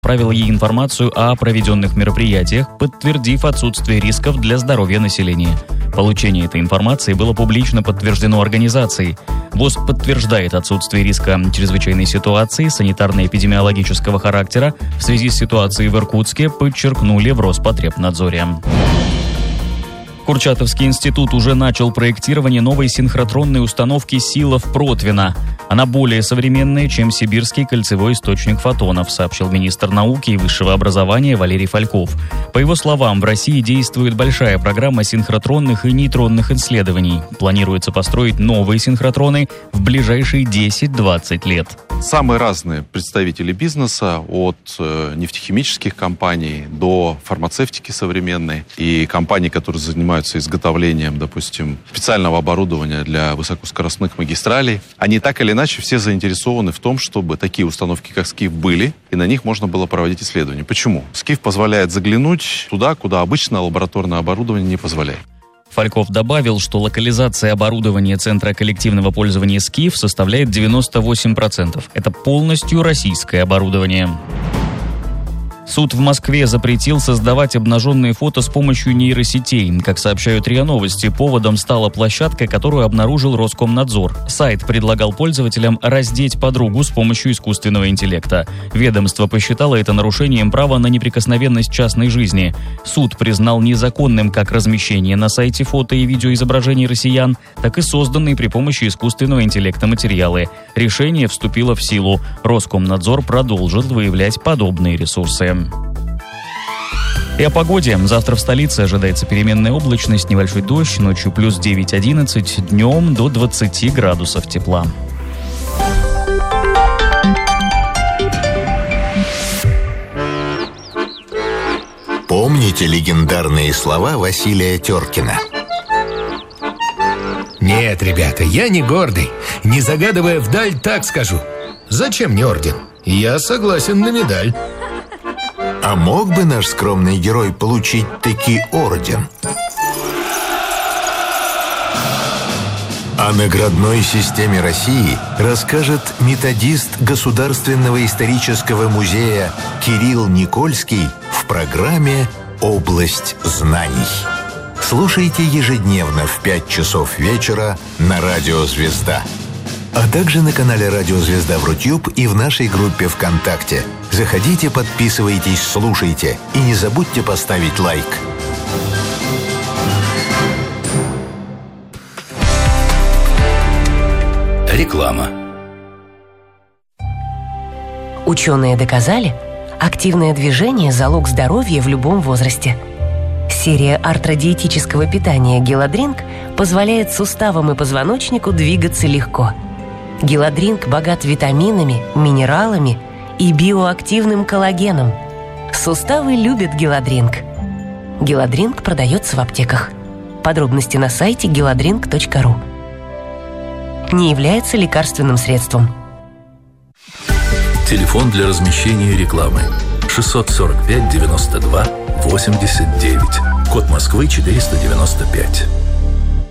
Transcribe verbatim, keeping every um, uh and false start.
отправил ей информацию о проведенных мероприятиях, подтвердив отсутствие рисков для здоровья населения. Получение этой информации было публично подтверждено организацией. ВОЗ подтверждает отсутствие риска чрезвычайной ситуации санитарно-эпидемиологического характера в связи с ситуацией в Иркутске, подчеркнули в Роспотребнадзоре. Курчатовский институт уже начал проектирование новой синхротронной установки «Силов-Протвино». Она более современная, чем сибирский кольцевой источник фотонов, сообщил министр науки и высшего образования Валерий Фальков. По его словам, в России действует большая программа синхротронных и нейтронных исследований. Планируется построить новые синхротроны в ближайшие десять-двадцать лет. Самые разные представители бизнеса, от э, нефтехимических компаний до фармацевтики современной и компаний, которые занимаются изготовлением, допустим, специального оборудования для высокоскоростных магистралей, они так или иначе все заинтересованы в том, чтобы такие установки, как СКИФ, были, и на них можно было проводить исследования. Почему? СКИФ позволяет заглянуть туда, куда обычно лабораторное оборудование не позволяет. Фальков добавил, что локализация оборудования Центра коллективного пользования «СКИФ» составляет девяносто восемь процентов. Это полностью российское оборудование. Суд в Москве запретил создавать обнаженные фото с помощью нейросетей. Как сообщают РИА Новости, поводом стала площадка, которую обнаружил Роскомнадзор. Сайт предлагал пользователям раздеть подругу с помощью искусственного интеллекта. Ведомство посчитало это нарушением права на неприкосновенность частной жизни. Суд признал незаконным как размещение на сайте фото и видеоизображений россиян, так и созданные при помощи искусственного интеллекта материалы. Решение вступило в силу. Роскомнадзор продолжит выявлять подобные ресурсы. И о погоде. Завтра в столице ожидается переменная облачность, небольшой дождь, ночью плюс девять-одиннадцать, днем до двадцати градусов тепла. Помните легендарные слова Василия Теркина? Нет, ребята, я не гордый. Не загадывая вдаль, так скажу. Зачем мне орден? Я согласен на медаль. А мог бы наш скромный герой получить таки орден? О наградной системе России расскажет методист Государственного исторического музея Кирилл Никольский в программе «Область знаний». Слушайте ежедневно в пять часов вечера на Радио Звезда. А также на канале Радио Звезда в Рутюб и в нашей группе ВКонтакте. Заходите, подписывайтесь, слушайте. И не забудьте поставить лайк. Реклама. Ученые доказали, активное движение – залог здоровья в любом возрасте. Серия артродиетического питания «Геладринк» позволяет суставам и позвоночнику двигаться легко. «Геладринк» богат витаминами, минералами и биоактивным коллагеном. Суставы любят «Геладринк». «Геладринк» продается в аптеках. Подробности на сайте геладринк точка ру. Не является лекарственным средством. Телефон для размещения рекламы шестьсот сорок пять девяносто два восемьдесят девять. Код Москвы четыреста девяносто пять.